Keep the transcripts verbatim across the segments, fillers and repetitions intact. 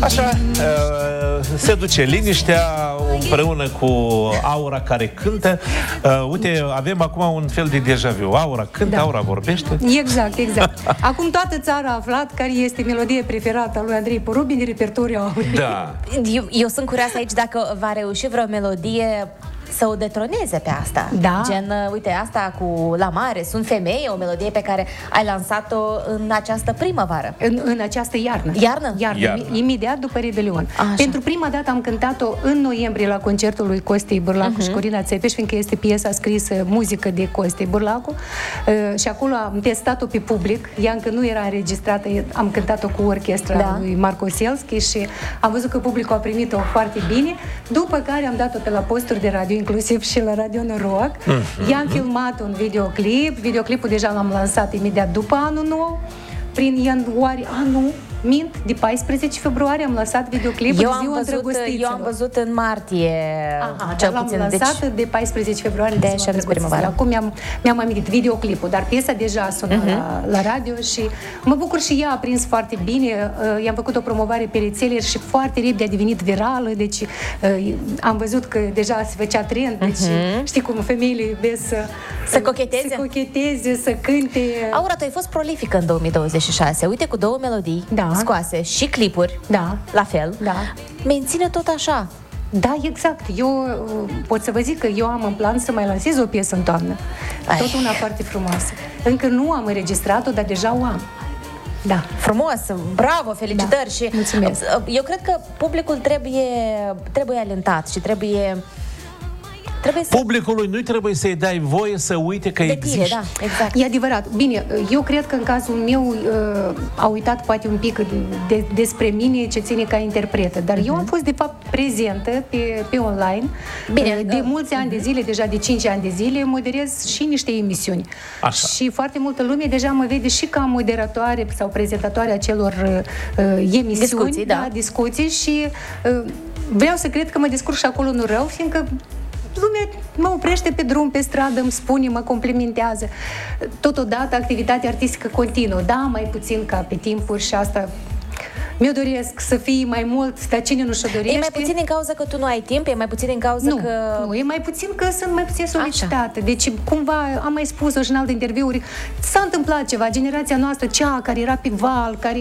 Așa, se duce liniștea împreună cu Aura care cântă. Uite, avem acum un fel de deja vu. Aura cântă, da. Aura vorbește. Exact, exact. Acum toată țara a aflat care este melodie preferată a lui Andrei Porubin din repertoriul Aurei. Da. Eu, eu sunt curioasă aici dacă va reuși vreo melodie să o detroneze pe asta. Da. Gen, uite, asta cu La Mare, Sunt femei, o melodie pe care ai lansat-o în această primăvară. În, în această iarnă. Iarnă? Iarnă, Iarnă. imediat după Revelion. Așa. Pentru prima dată am cântat-o în noiembrie la concertul lui Costi Burlacu uh-huh. și Corina Țepeș, fiindcă este piesa scrisă, muzică de Costi Burlacu. Uh, și acolo am testat-o pe public. Ea încă nu era înregistrată, am cântat-o cu orchestra da. lui Marco Selski și am văzut că publicul a primit-o foarte bine. După care am dat-o pe la posturi de radio, inclusiv și la Radio Noroc. Mm-hmm. I-am filmat un videoclip. Videoclipul deja l-am lansat imediat după anul nou. Prin ianuarie, anul mint, de paisprezece februarie am lăsat videoclipul eu de am ziua văzut, eu am văzut în martie. Aha, cel l-am puțin, lansat deci... de paisprezece februarie de ziua primăvară. Acum mi-am, mi-am amintit videoclipul, dar piesa deja sună uh-huh. la, la radio și mă bucur și ea a prins foarte bine. Uh, i-am făcut o promovare pe rețele și foarte repede a devenit virală, deci uh, am văzut că deja se făcea trend, deci uh-huh. știi cum femeile iubesc să, să cocheteze, să, cocheteze, să cânte. Aura, tu ai fost prolifică în două mii douăzeci și șase. Uite, cu două melodii da. scoase și clipuri, da. la fel. Da. Menține tot așa. Da, exact. Eu pot să vă zic că eu am în plan să mai lansez o piesă în toamnă. Ai. Tot una foarte frumoasă. Încă nu am înregistrat-o, dar deja o am. Da. Frumos, bravo, felicitări. Da. Și mulțumesc. Eu cred că publicul trebuie, trebuie alentat și trebuie... Trebuie să... Publicului nu trebuie să-i dai voie să uite că există. Da, exact. E adevărat. Bine, eu cred că în cazul meu uh, a uitat poate un pic de, de, despre mine ce ține ca interpretă, dar uh-huh. eu am fost de fapt prezentă pe, pe online. Bine, uh, de uh, mulți uh-huh. ani de zile, deja de cinci ani de zile, moderez și niște emisiuni. Așa. Și foarte multă lume deja mă vede și ca moderatoare sau prezentatoare a celor uh, emisiuni, discuții, da. da, discuții și uh, vreau să cred că mă descurc și acolo nu rău, fiindcă lumea mă oprește pe drum, pe stradă, îmi spune, mă complimentează. Totodată, activitatea artistică continuă. Da, mai puțin ca pe timpuri și asta mi-o doresc să fie mai mult, dar cine nu și-o dorește... E mai puțin din cauza că tu nu ai timp? E mai puțin din cauza nu, că... Nu, e mai puțin că sunt mai puțin solicitate. Așa. Deci, cumva, am mai spus-o și în alte interviuri, s-a întâmplat ceva. Generația noastră, cea care era pe val, care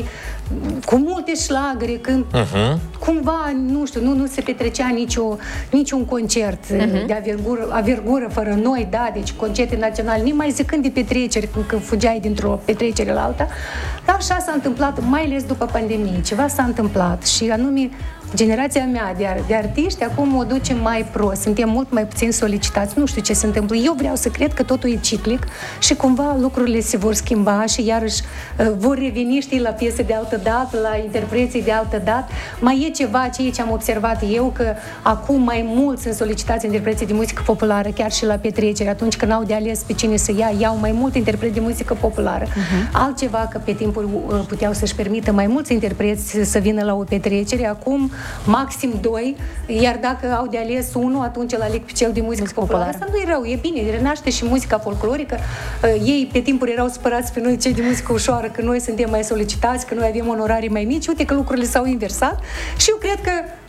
cu multe șlagăre, când uh-huh. cumva, nu știu, nu, nu se petrecea nicio, niciun concert uh-huh. de avergură, avergură fără noi, da, deci concerte naționale, nimai zicând de petreceri, când fugeai dintr-o petrecere la alta. Dar așa s-a întâmplat, mai ales după pandemie. Ceva s-a întâmplat și anume generația mea de, ar- de artiști acum o duce mai prost, suntem mult mai puțin solicitați, nu știu ce se întâmplă. Eu vreau să cred că totul e ciclic și cumva lucrurile se vor schimba și iarăși uh, vor reveni, știi, la piese de altă dată, la interpreții de altă dată. Mai e ceva, ceea ce am observat eu, că acum mai mult sunt solicitați interpreții de muzică populară, chiar și la petreceri, atunci când au de ales pe cine să ia, iau mai mult interpreți de muzică populară. Uh-huh. Altceva, că pe timpul uh, puteau să-și permită mai mulți interpreți să vină la o petrecere, acum maxim doi, iar dacă au de ales unul, atunci îl aleg pe cel de muzică populară. Asta nu e rău, e bine, renaște și muzica folclorică. Uh, ei pe timpuri erau supărați pe noi, cei de muzică ușoară, că noi suntem mai solicitați, că noi avem onorarii mai mici. Uite că lucrurile s-au inversat și eu cred că,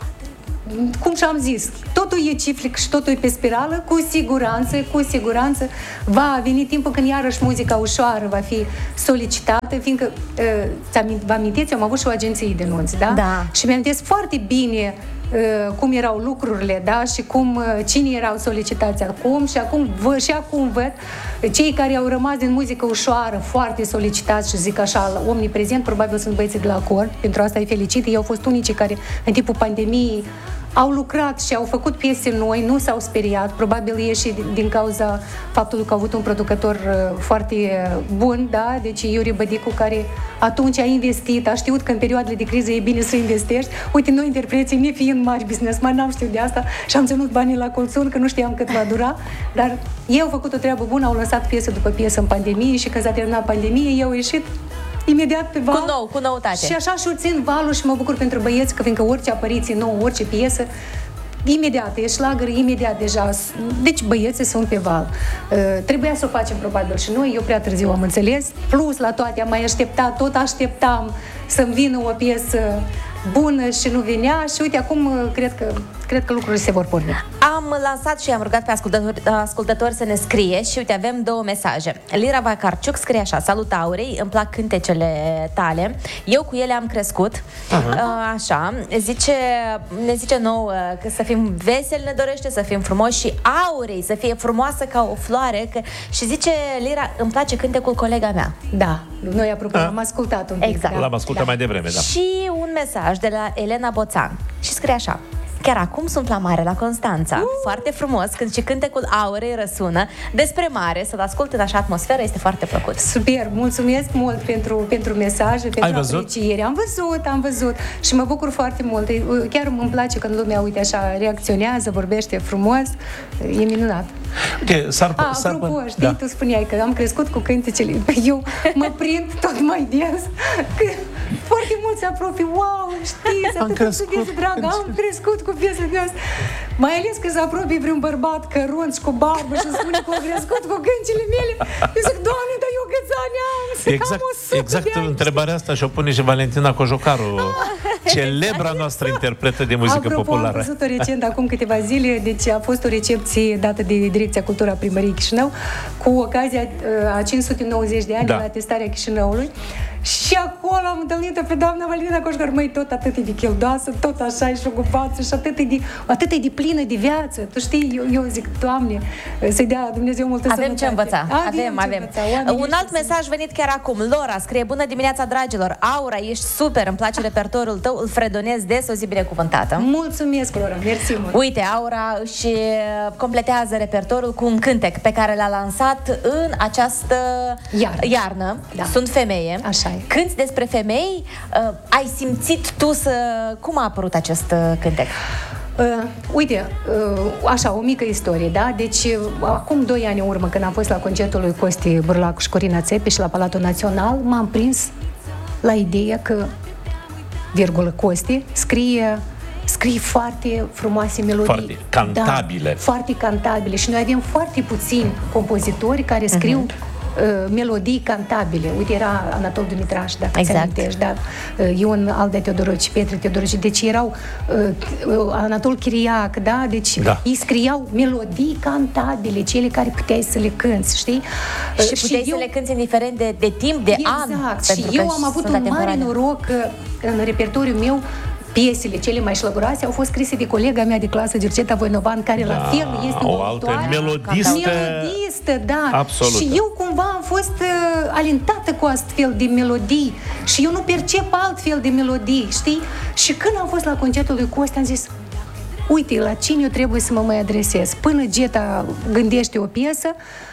cum și-am zis, totul e ciclic și totul e pe spirală, cu siguranță, cu siguranță va veni timpul când iarăși muzica ușoară va fi solicitată, fiindcă, uh, vă amintiți, eu am avut și o agenție de nunți, da? Da. Și mi-amintesc foarte bine uh, cum erau lucrurile, da? Și cum, uh, cine erau solicitați acum și acum vă, și acum văd cei care au rămas din muzică ușoară, foarte solicitați și zic așa, omniprezent, probabil sunt băieții de la Acord, pentru asta îi felicit, ei au fost unicii care în timpul pandemiei au lucrat și au făcut piese noi, nu s-au speriat, probabil e și din cauza faptului că au avut un producător foarte bun, da? Deci Iuri Bădicu, care atunci a investit, a știut că în perioadele de criză e bine să investești. Uite, noi interpreții, ne fiind mari businessman, n-am știut de asta și am ținut banii la colțun, că nu știam cât va dura, dar ei au făcut o treabă bună, au lăsat piesă după piesă în pandemie și când s-a terminat pandemie, ei au ieșit imediat pe val. Cu nou, cu noutate. Și așa și-o țin valul și mă bucur pentru băieți, că fiindcă orice apariție nouă, orice piesă, imediat, e șlagăr, imediat deja. Deci băieții sunt pe val. Uh, trebuia să o facem probabil și noi, eu prea târziu am înțeles. Plus la toate am mai așteptat, tot așteptam să-mi vină o piesă bună și nu venea și uite, acum cred că, cred că lucrurile se vor porni. Am lansat și am rugat pe ascultători, ascultători să ne scrie și uite, avem două mesaje. Lira Vacarciuc scrie așa: salut Aurei, îmi plac cântecele tale, eu cu ele am crescut. Uh-huh. Așa, zice, ne zice nouă că să fim veseli ne dorește, să fim frumoși și Aurei să fie frumoasă ca o floare, că, și zice Lira, îmi place cântecul colega mea. Da, noi apropo am ascultat un pic. Exact. Da. L-am ascultat da. mai devreme, da. Și un mesaj de la Elena Boțan și scrie așa: chiar acum sunt la mare, la Constanța. Uh! Foarte frumos când și cântecul Aurei răsună despre mare, să-l ascult în așa atmosferă, este foarte plăcut. Super, mulțumesc mult pentru, pentru mesaje, pentru apreciere. Am văzut, am văzut și mă bucur foarte mult. Chiar îmi place când lumea, uite așa, reacționează, vorbește frumos. E minunat. Okay, s-ar, A, s-ar, apropo, știi, da. tu spuneai că am crescut cu cântecele. Eu mă prind tot mai des că foarte mulți se apropie. Wow, știi, atât de piesă dragă, am crescut cu piesă de asta. Mai ales că se apropie vreun bărbat cărunt și cu barbă și spune că a crescut cu cântecele mele. Eu zic, Doamne, dar eu câți ani am? Exact, exact întrebarea asta și-o pune și Valentina Cojocaru, celebra noastră interpretă de muzică Apropo, populară. am văzut-o recent, acum câteva zile, deci a fost o recepție dată de Direcția Cultura Primăriei Chișinău cu ocazia a cinci sute nouăzeci de ani da. de la atestarea Chișinăului. Și acolo am întâlnit-o pe doamna Valentina Cojocaru, măi, tot atât de cheldoasă, tot așa și ocupață și atât de, atât de plină de viață. Tu știi, eu, eu zic, Doamne, să-i dea Dumnezeu multă avem sănătate. Ce învăța. Avem, avem. avem. Ce învăța. Un alt mesaj venit chiar acum. Lora scrie: bună dimineața, dragilor. Aura, ești super, îmi place repertoriul tău, îl fredonez des, o zi binecuvântată. Mulțumesc, Lora, mersi mult. Uite, Aura își completează repertoriul cu un cântec pe care l-a lansat în această iarnă. iarnă. Da. Sunt femeie. Așa e. Cânti despre femei, uh, ai simțit tu să... Cum a apărut acest uh, cântec? Uh, uite, uh, așa, o mică istorie, da? Deci, uh, acum doi ani în urmă, când am fost la concertul lui Costi Burlacu și Corina Țepeș la Palatul Național, m-am prins la ideea că, virgulă, Costi scrie... scrie foarte frumoase melodii. Foarte cantabile. Da, foarte cantabile. Și noi avem foarte puțini compozitori care scriu uh-huh. Uh, melodii cantabile. Uite, era Anatol Dumitraș, dacă exact. ți amintești, da? Uh, Ion Aldea Teodoroci, Petre Teodoroci. Deci erau uh, uh, Anatol Chiriac, da? Deci da. ei scriau melodii cantabile, cele care puteai să le cânți, știi? Uh, și puteai și eu... să le cânți indiferent de, de timp, de exact. an. Exact. Și eu am avut un mare noroc că în repertoriul meu piesele cele mai șlăguroase au fost scrise de colega mea de clasă, Georgeta Voinovan, care da, la fel este o autoare. melodistă. Melodistă, da. Absolut. Și eu cumva am fost uh, alintată cu astfel de melodii și eu nu percep altfel de melodii, știi? Și când am fost la concertul lui Costi, am zis, uite, la cine eu trebuie să mă mai adresez? Până Geta gândește o piesă,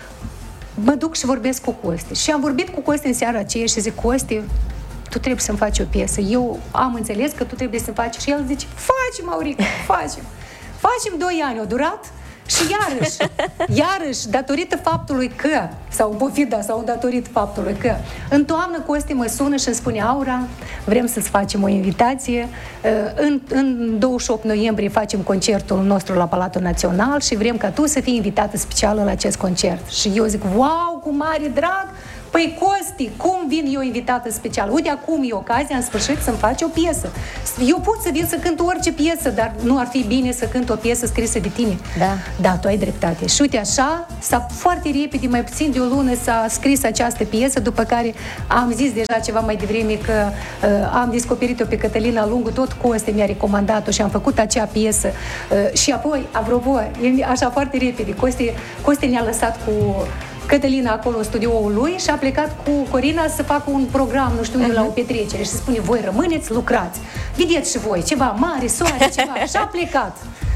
mă duc și vorbesc cu Costi. Și am vorbit cu Costi în seara aceea și zic, Costi, tu trebuie să-mi faci o piesă. Eu am înțeles că tu trebuie să-mi faci. Și el zice, facem, Maurica, facem. Facem doi ani, au durat și iarăși, iarăși, datorită faptului că, sau în pofida, sau datorită faptului că, în toamnă Costi mă sună și îmi spune, Aura, vrem să-ți facem o invitație. În, în douăzeci și opt noiembrie facem concertul nostru la Palatul Național și vrem ca tu să fii invitată specială la acest concert. Și eu zic, wow, cu mare drag! Păi, Costi, cum vin eu invitată special? Uite, acum e ocazia, în sfârșit, să-mi faci o piesă. Eu pot să vin să cânt orice piesă, dar nu ar fi bine să cânt o piesă scrisă de tine. Da. Da, tu ai dreptate. Și uite, așa, s-a foarte repede, mai puțin de o lună, s-a scris această piesă, după care am zis deja ceva mai devreme că uh, am descoperit-o pe Cătălina Lungu, tot Costi mi-a recomandat-o și am făcut acea piesă. Uh, și apoi, apropo, așa foarte repede, Costi, Costi ne-a lăsat cu Cătălina acolo în studioul lui și a plecat cu Corina să facă un program, nu știu, uh-huh. la o petrecere și să spune, voi rămâneți, lucrați. Vedeți și voi, ceva mare, soare, ceva. Și a plecat.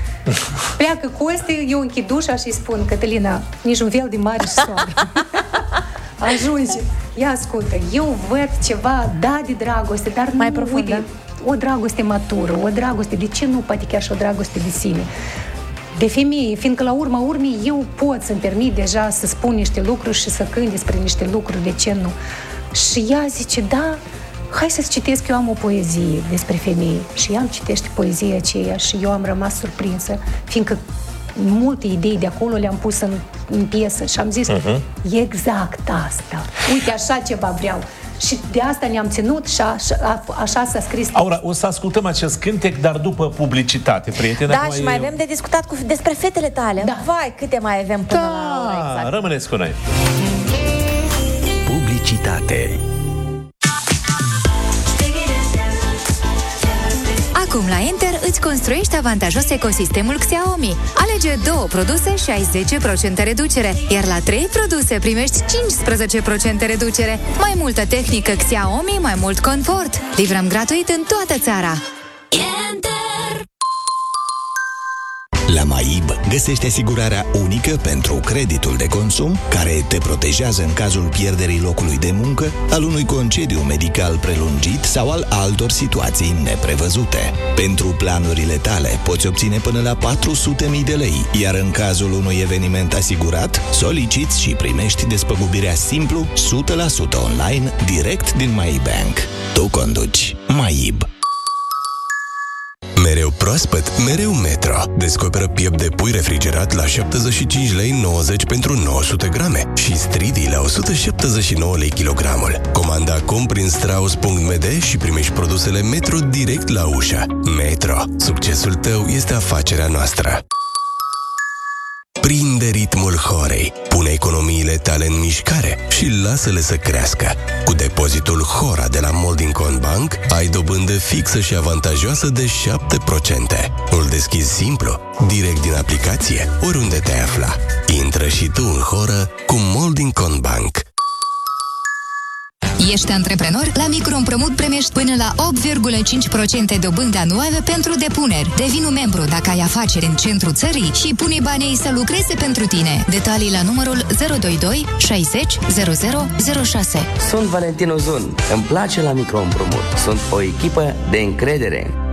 Pleacă Costi, eu închid ușa și îi spun, Cătălina, nici un fel de mare și soare. Ajunge. Ia ascultă, eu văd ceva, da, de dragoste, dar mai nu, profund, uite, da? o dragoste matură, o dragoste, de ce nu, poate chiar și o dragoste de sine. De femeie, fiindcă la urma urmei eu pot să-mi permit deja să spun niște lucruri și să cânt despre niște lucruri, de ce nu? Și ea zice, da, hai să-ți citesc, eu am o poezie despre femei. Și ea îmi citește poezia aceea și eu am rămas surprinsă, fiindcă multe idei de acolo le-am pus în, în piesă și am zis, uh-huh. exact asta. Uite, așa ceva vreau. și de asta ne-am ținut și așa, așa s-a scris. Aura, o să ascultăm acest cântec, dar după publicitate, prieteni. Da, și mai avem de discutat cu, despre fetele tale. Da. Vai, câte mai avem până Da, la ora exact. Rămâneți cu noi. Publicitate. Acum la Enter îți construiești avantajos ecosistemul Xiaomi. Alege două produse și ai zece la sută reducere, iar la trei produse primești cincisprezece la sută reducere. Mai multă tehnică Xiaomi, mai mult confort. Livrăm gratuit în toată țara. La MAIB găsești asigurarea unică pentru creditul de consum, care te protejează în cazul pierderii locului de muncă, al unui concediu medical prelungit sau al altor situații neprevăzute. Pentru planurile tale poți obține până la patru sute de mii de lei, iar în cazul unui eveniment asigurat, soliciți și primești despăgubirea simplu, o sută la sută online, direct din MAIBank. Tu conduci. MAIB. Mereu proaspăt, mereu Metro. Descoperă piept de pui refrigerat la șaptezeci și cinci lei nouăzeci pentru nouă sute grame și stridii la o sută șaptezeci și nouă lei kilogramul. Comanda acum prin strauss punct m d și primești produsele Metro direct la ușă. Metro. Succesul tău este afacerea noastră. Prinde ritmul Horei, pune economiile tale în mișcare și lasă-le să crească. Cu depozitul Hora de la Moldingcon Bank ai dobândă fixă și avantajoasă de șapte la sută. Îl deschizi simplu, direct din aplicație, oriunde te afla. Intră și tu în Hora cu Moldingcon Bank. Ești antreprenor? La microîmprumut primești până la opt virgulă cinci la sută dobândă anuală pentru depuneri. Devino membru dacă ai afaceri în centrul țării și pune banii să lucreze pentru tine. Detalii la numărul zero doi doi șaizeci zero zero zero șase. Sunt Valentin Ozun. Îmi place la microîmprumut. Sunt o echipă de încredere.